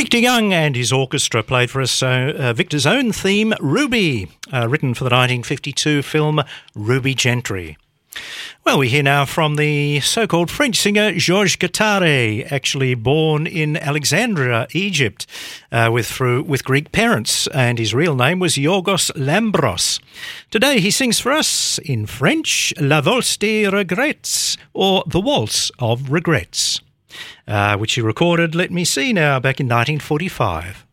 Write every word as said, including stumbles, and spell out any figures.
Victor Young and his orchestra played for us uh, uh, Victor's own theme, Ruby, uh, written for the nineteen fifty-two film Ruby Gentry. Well, we hear now from the so-called French singer Georges Guattari, actually born in Alexandria, Egypt, uh, with through, with Greek parents, and his real name was Yorgos Lambros. Today he sings for us in French, La Valse des Regrets, or The Waltz of Regrets, uh, which he recorded, let me see now, back in nineteen forty-five.